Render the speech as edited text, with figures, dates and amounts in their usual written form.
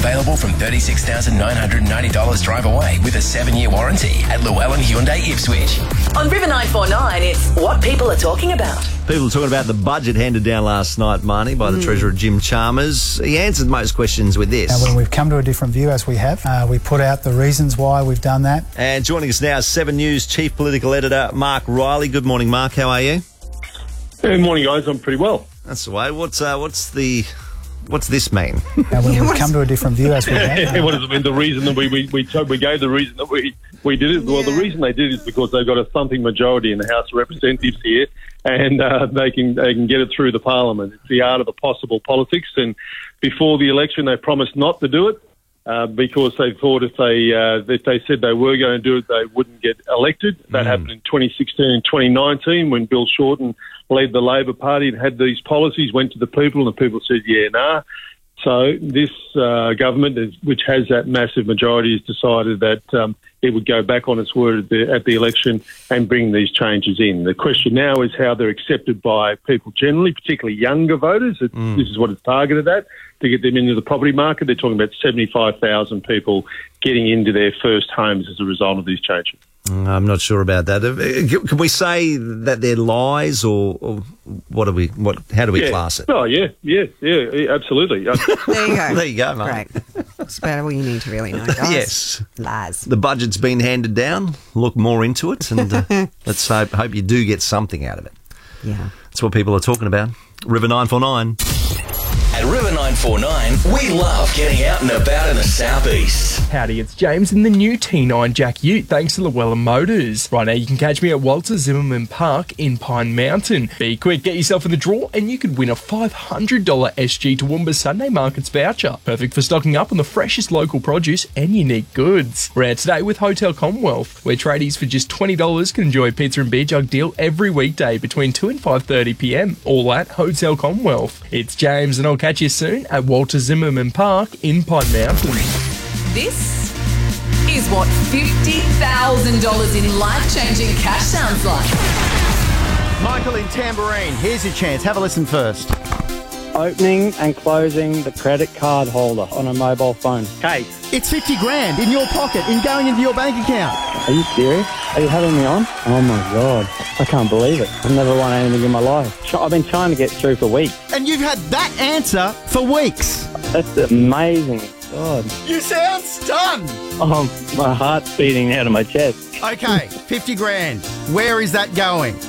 Available from $36,990 drive away with a 7-year warranty at Llewellyn Hyundai Ipswich. On River 949, it's what people are talking about. People are talking about the budget handed down last night, Marnie, by the Treasurer Jim Chalmers. He answered most questions with this. When we've come to a different view, as we have, we put out the reasons why we've done that. And joining us now is 7 News Chief Political Editor Mark Riley. Good morning, Mark. How are you? Good morning, guys. I'm pretty well. That's the way. What's this mean? When we've come to a different view, as we have. What does it mean? The reason that we gave the reason that we did it. Well, the reason they did it is because they've got a thumping majority in the House of Representatives here, and they can get it through the Parliament. It's the art of the possible politics. And before the election, they promised not to do it because they thought if they said they were going to do it, they wouldn't get elected. That happened in 2016 and 2019 when Bill Shorten led the Labor Party and had these policies, went to the people, and the people said, yeah, nah. So this government, which has that massive majority, has decided that it would go back on its word at the election and bring these changes in. The question now is how they're accepted by people generally, particularly younger voters. This is what it's targeted at, to get them into the property market. They're talking about 75,000 people getting into their first homes as a result of these changes. I'm not sure about that. Can we say that they're lies, or how do we class it? Oh, yeah, absolutely. There you go. There you go, mate. Great. That's about all you need to really know, guys. Yes. Lies. The budget's been handed down. Look more into it, and let's hope you do get something out of it. Yeah. That's what people are talking about. River 949. At River 949, we love getting out and about in the southeast. Howdy, it's James in the new T9 Jack Ute, thanks to Llewellyn Motors. Right now you can catch me at Walter Zimmerman Park in Pine Mountain. Be quick, get yourself in the draw and you could win a $500 SG Toowoomba Sunday Markets voucher. Perfect for stocking up on the freshest local produce and unique goods. We're out today with Hotel Commonwealth, where tradies for just $20 can enjoy a pizza and beer jug deal every weekday between 2 and 5:30pm. All at Hotel Commonwealth. It's James and I'll catch you soon at Walter Zimmerman Park in Pine Mountain. This is what $50,000 in life-changing cash sounds like. Michael in Tambourine, here's your chance. Have a listen first. Opening and closing the credit card holder on a mobile phone. Kate. It's 50 grand in your pocket and going into your bank account. Are you serious? Are you having me on? Oh my God. I can't believe it. I've never won anything in my life. I've been trying to get through for weeks. And you've had that answer for weeks. That's amazing. God. You sound stunned. Oh, my heart's beating out of my chest. Okay, 50 grand. Where is that going?